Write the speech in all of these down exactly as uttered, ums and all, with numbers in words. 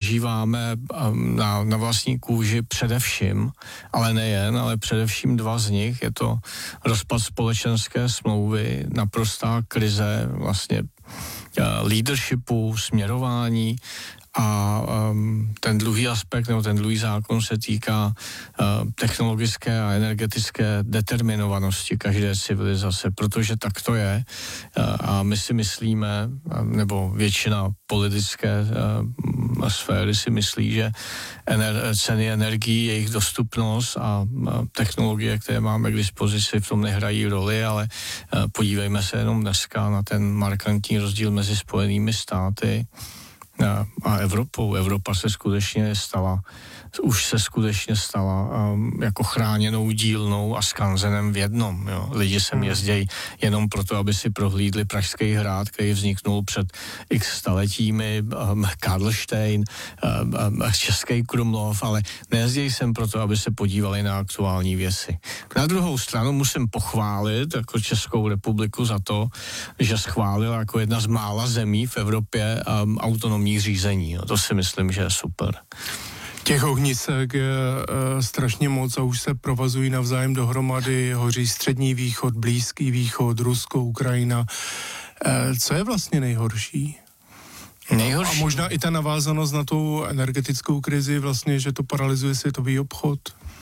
zažíváme na, na vlastní kůži především, ale nejen, ale především dva z nich. Je to rozpad společenské smlouvy, naprostá krize vlastně leadershipu, směrování. A um, ten druhý aspekt, nebo ten druhý zákon se týká uh, technologické a energetické determinovanosti každé civilizace, protože tak to je. Uh, a my si myslíme, nebo většina politické uh, sféry si myslí, že ener- ceny energií, jejich dostupnost a uh, technologie, které máme k dispozici, v tom nehrají roli, ale uh, podívejme se jenom dneska na ten markantní rozdíl mezi Spojenými státy a Evropou. Evropa se skutečně stala, už se skutečně stala um, jako chráněnou dílnou a skanzenem v jednom. Jo. Lidi sem jezdějí jenom proto, aby si prohlídli Pražský hrad, který vzniknul před x staletími, um, Karlštejn, um, um, Český Krumlov, ale nejezdějí sem proto, aby se podívali na aktuální věci. Na druhou stranu musím pochválit jako Českou republiku za to, že schválila jako jedna z mála zemí v Evropě um, autonomní řízení. No, to si myslím, že je super. Těch ohnisek je e, strašně moc a už se provazují navzájem dohromady, hoří Střední východ, Blízký východ, Rusko, Ukrajina. E, co je vlastně nejhorší? Nejhorší? A možná i ta navázanost na tu energetickou krizi, vlastně, že to paralyzuje světový obchod?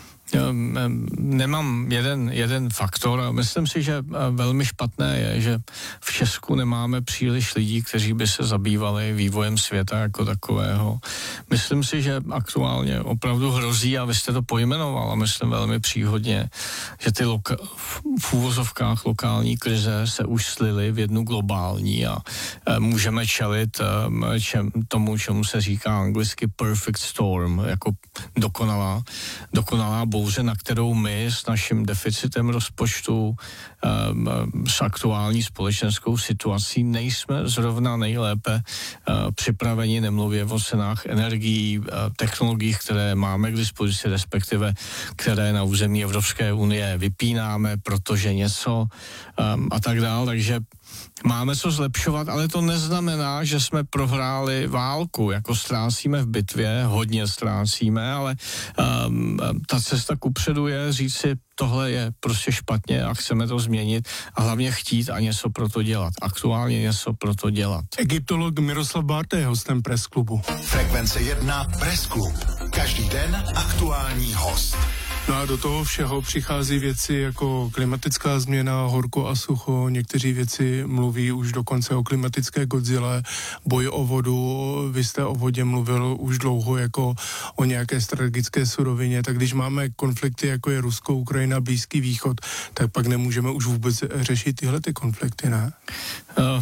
Nemám jeden, jeden faktor. Myslím si, že velmi špatné je, že v Česku nemáme příliš lidí, kteří by se zabývali vývojem světa jako takového. Myslím si, že aktuálně opravdu hrozí, a vy jste to pojmenoval, a myslím velmi příhodně, že ty loka- v úvozovkách lokální krize se už slily v jednu globální a můžeme čelit čem, tomu, čemu se říká anglicky perfect storm, jako dokonalá, dokonalá bouře, na kterou my s naším deficitem rozpočtu, s aktuální společenskou situací nejsme zrovna nejlépe připraveni, nemluvě o cenách energií, technologiích, které máme k dispozici, respektive které na území Evropské unie vypínáme, protože něco a tak dál, takže máme co zlepšovat, ale to neznamená, že jsme prohráli válku, jako ztrácíme v bitvě, hodně ztrácíme, ale um, ta cesta kupředu je říct si, tohle je prostě špatně a chceme to změnit a hlavně chtít a něco pro to dělat. Aktuálně něco pro to dělat. Egyptolog Miroslav Bárta je hostem Press Klubu. Frekvence jedna Press Klub. Každý den aktuální host. No a do toho všeho přichází věci jako klimatická změna, horko a sucho, někteří věci mluví už dokonce o klimatické Godzile, boj o vodu, vy jste o vodě mluvil už dlouho jako o nějaké strategické surovině, tak když máme konflikty jako je Rusko, Ukrajina, Blízký východ, tak pak nemůžeme už vůbec řešit tyhle ty konflikty, ne? Uh.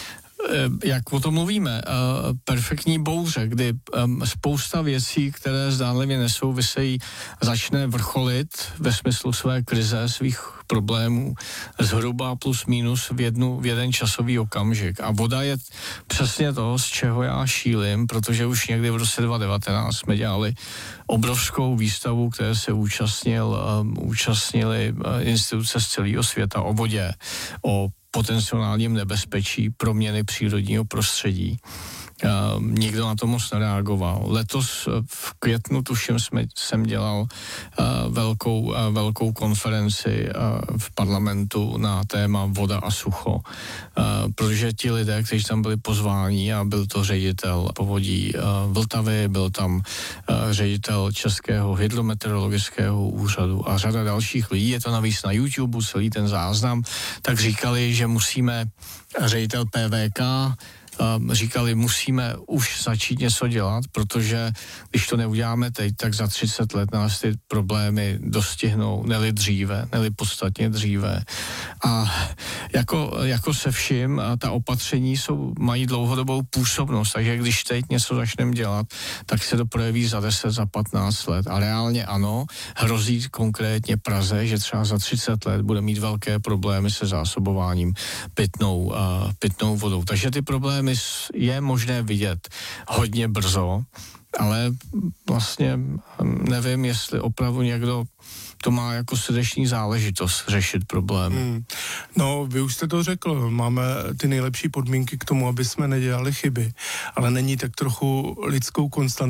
Jak o tom mluvíme, uh, perfektní bouře, kdy um, spousta věcí, které zdánlivě nesouvisejí, začne vrcholit ve smyslu své krize, svých problémů, zhruba plus minus v, jednu, v jeden časový okamžik. A voda je přesně to, z čeho já šílim, protože už někdy v roce dva tisíce devatenáct jsme dělali obrovskou výstavu, které se účastnil, um, účastnili uh, instituce z celého světa o vodě, o potenciálním nebezpečí proměny přírodního prostředí. Uh, nikdo na to moc nereagoval. Letos v květnu, tuším, jsme, jsem dělal uh, velkou, uh, velkou konferenci uh, v parlamentu na téma voda a sucho, uh, protože ti lidé, kteří tam byli pozváni, a byl to ředitel povodí uh, Vltavy, byl tam uh, ředitel Českého hydrometeorologického úřadu a řada dalších lidí, je to navíc na YouTube, celý ten záznam, tak říkali, že musíme, ředitel P V K, říkali, musíme už začít něco dělat, protože když to neuděláme teď, tak za třicet let nás ty problémy dostihnou, neli dříve, neli podstatně dříve. A jako, jako se vším, ta opatření jsou, mají dlouhodobou působnost, takže když teď něco začneme dělat, tak se to projeví za deset, za patnáct let. A reálně ano, hrozí konkrétně Praze, že třeba za třicet let bude mít velké problémy se zásobováním pitnou, uh, pitnou vodou. Takže ty problémy je možné vidět hodně brzo, ale vlastně nevím, jestli opravdu někdo to má jako srdeční záležitost řešit problém. Hmm. No, vy už jste to řekl, máme ty nejlepší podmínky k tomu, aby jsme nedělali chyby, ale není tak trochu lidskou konstantou